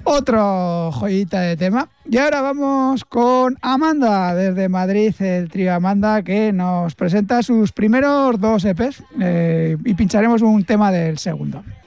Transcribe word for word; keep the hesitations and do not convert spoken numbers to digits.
Otro joyita de tema. Y ahora vamos con Amanda, desde Madrid, el trío Amanda, que nos presenta sus primeros dos E Pes eh, y pincharemos un tema del segundo.